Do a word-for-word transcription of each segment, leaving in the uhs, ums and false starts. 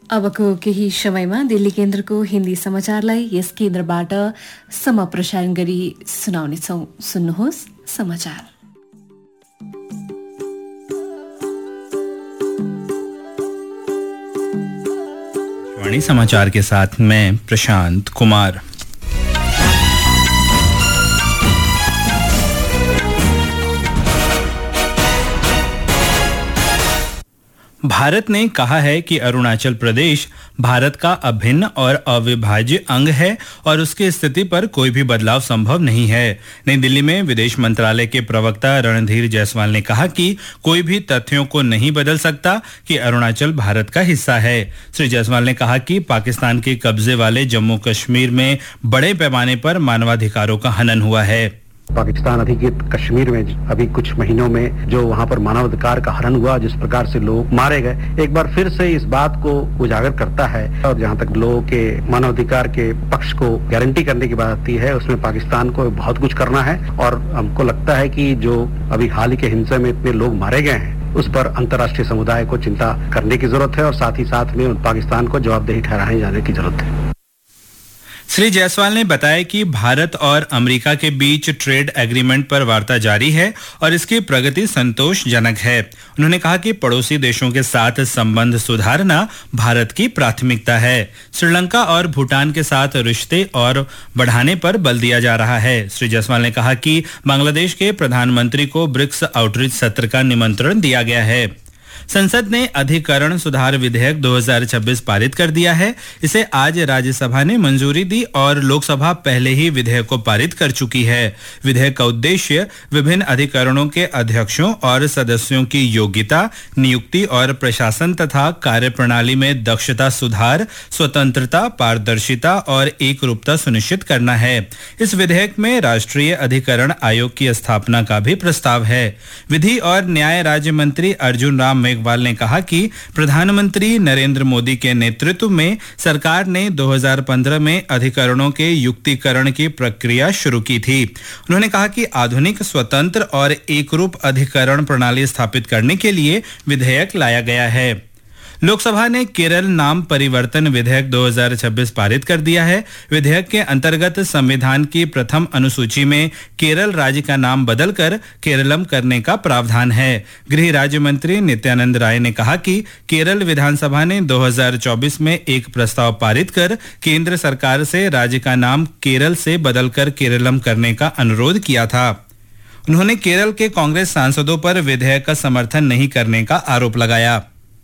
अबको केही समयमा दिल्ली केन्द्रको हिन्दी समाचारलाई यस केन्द्रबाट समप्रसारण गरी सुनाउनेछौं। सुन्नुहोस् समाचार। वाणी समाचार के साथ मैं प्रशांत कुमार। भारत ने कहा है कि अरुणाचल प्रदेश भारत का अभिन्न और अविभाज्य अंग है और उसकी स्थिति पर कोई भी बदलाव संभव नहीं है। नई दिल्ली में विदेश मंत्रालय के प्रवक्ता रणधीर जायसवाल ने कहा कि कोई भी तथ्यों को नहीं बदल सकता कि अरुणाचल भारत का हिस्सा है। श्री जायसवाल ने कहा कि पाकिस्तान के कब्जे वाले जम्मू कश्मीर में बड़े पैमाने पर मानवाधिकारों का हनन हुआ है। पाकिस्तान अधिकृत कश्मीर में अभी कुछ महीनों में जो वहां पर मानवाधिकार का हनन हुआ, जिस प्रकार से लोग मारे गए, एक बार फिर से इस बात को उजागर करता है। और जहां तक लोगों के मानवाधिकार के पक्ष को गारंटी करने की बात आती है, उसमें पाकिस्तान को बहुत कुछ करना है। और हमको लगता है कि जो अभी हाल ही के हिंसा में इतने लोग मारे गए हैं, उस पर अंतर्राष्ट्रीय समुदाय को चिंता करने की जरूरत है और साथ ही साथ में पाकिस्तान को जवाबदेही ठहराने जाने की जरूरत है। श्री जायसवाल ने बताया कि भारत और अमेरिका के बीच ट्रेड एग्रीमेंट पर वार्ता जारी है और इसकी प्रगति संतोषजनक है। उन्होंने कहा कि पड़ोसी देशों के साथ संबंध सुधारना भारत की प्राथमिकता है। श्रीलंका और भूटान के साथ रिश्ते और बढ़ाने पर बल दिया जा रहा है। श्री जायसवाल ने कहा कि बांग्लादेश के प्रधानमंत्री को ब्रिक्स आउटरीच सत्र का निमंत्रण दिया गया है। संसद ने अधिकरण सुधार विधेयक दो हज़ार छब्बीस पारित कर दिया है। इसे आज राज्यसभा ने मंजूरी दी और लोकसभा पहले ही विधेयक को पारित कर चुकी है। विधेयक का उद्देश्य विभिन्न अधिकरणों के अध्यक्षों और सदस्यों की योग्यता, नियुक्ति और प्रशासन तथा कार्यप्रणाली में दक्षता सुधार, स्वतंत्रता, पारदर्शिता और एकरूपता सुनिश्चित करना है। इस विधेयक में राष्ट्रीय अधिकरण आयोग की स्थापना का भी प्रस्ताव है। विधि और न्याय राज्य मंत्री अर्जुन राम मेघवाल ने कहा कि प्रधानमंत्री नरेंद्र मोदी के नेतृत्व में सरकार ने दो हज़ार पंद्रह में अधिकरणों के युक्तिकरण की प्रक्रिया शुरू की थी। उन्होंने कहा कि आधुनिक, स्वतंत्र और एकरूप अधिकरण प्रणाली स्थापित करने के लिए विधेयक लाया गया है। लोकसभा ने केरल नाम परिवर्तन विधेयक दो हज़ार छब्बीस पारित कर दिया है। विधेयक के अंतर्गत संविधान की प्रथम अनुसूची में केरल राज्य का नाम बदलकर केरलम करने का प्रावधान है। गृह राज्य मंत्री नित्यानंद राय ने कहा कि केरल विधानसभा ने दो हज़ार चौबीस में एक प्रस्ताव पारित कर केंद्र सरकार से राज्य का नाम केरल से बदलकर केरलम करने का अनुरोध किया था। उन्होंने केरल के कांग्रेस सांसदों पर विधेयक का समर्थन नहीं करने का आरोप लगाया।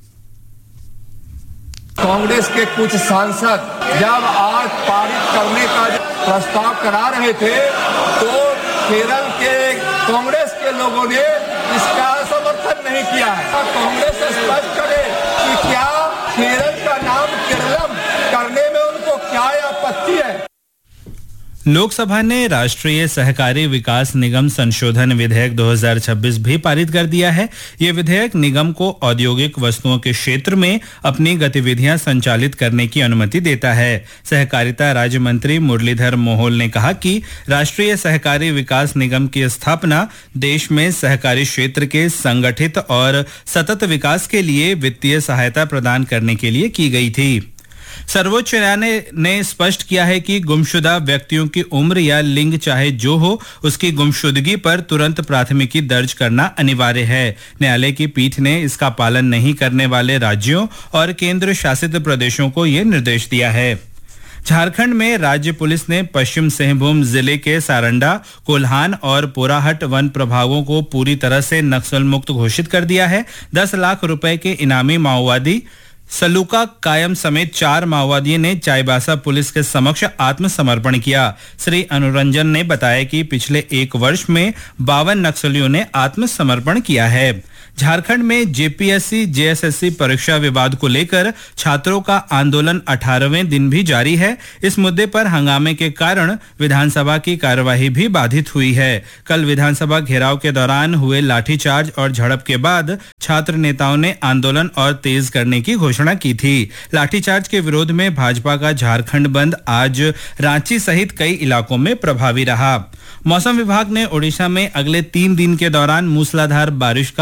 कांग्रेस के कुछ सांसद जब आज पारित करने का प्रस्ताव करा रहे थे, तो केरल के कांग्रेस के लोगों ने इसका समर्थन नहीं किया है। कांग्रेस स्पष्ट करे कि क्या केरल का नाम केरलम करने में उनको क्या आपत्ति है। लोकसभा ने राष्ट्रीय सहकारी विकास निगम संशोधन विधेयक दो हज़ार छब्बीस भी पारित कर दिया है। यह विधेयक निगम को औद्योगिक वस्तुओं के क्षेत्र में अपनी गतिविधियां संचालित करने की अनुमति देता है। सहकारिता राज्य मंत्री मुरलीधर मोहोल ने कहा कि राष्ट्रीय सहकारी विकास निगम की स्थापना देश में सहकारी क्षेत्र के संगठित और सतत विकास के लिए वित्तीय सहायता प्रदान करने के लिए की गई थी। सर्वोच्च न्यायालय ने स्पष्ट किया है कि गुमशुदा व्यक्तियों की उम्र या लिंग चाहे जो हो, उसकी गुमशुदगी पर तुरंत प्राथमिकी दर्ज करना अनिवार्य है। न्यायालय की पीठ ने इसका पालन नहीं करने वाले राज्यों और केंद्र शासित प्रदेशों को यह निर्देश दिया है। झारखंड में राज्य पुलिस ने पश्चिम सिंहभूम जिले के सारंडा, कोल्हान और पोराहट वन प्रभागों को पूरी तरह से नक्सल मुक्त घोषित कर दिया है। दस लाख रुपए के इनामी माओवादी सलूका कायम समेत चार माओवादियों ने चाईबासा पुलिस के समक्ष आत्मसमर्पण किया। श्री अनुरंजन ने बताया कि पिछले एक वर्ष में बावन नक्सलियों ने आत्मसमर्पण किया है। झारखंड में जेपीएससी जेएसएससी परीक्षा विवाद को लेकर छात्रों का आंदोलन अठारहवें दिन भी जारी है। इस मुद्दे पर हंगामे के कारण विधानसभा की कार्यवाही भी बाधित हुई है। कल विधानसभा घेराव के दौरान हुए लाठीचार्ज और झड़प के बाद छात्र नेताओं ने आंदोलन और तेज करने की घोषणा की थी। लाठीचार्ज के विरोध में भाजपा का झारखंड बंद आज रांची सहित कई इलाकों में प्रभावी रहा। मौसम विभाग ने ओडिशा में अगले तीन दिन के दौरान मूसलाधार बारिश का और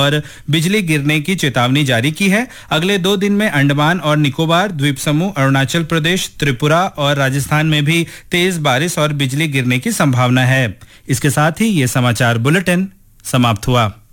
और बिजली गिरने की चेतावनी जारी की है। अगले दो दिन में अंडमान और निकोबार द्वीप समूह, अरुणाचल प्रदेश, त्रिपुरा और राजस्थान में भी तेज बारिश और बिजली गिरने की संभावना है। इसके साथ ही ये समाचार बुलेटिन समाप्त हुआ।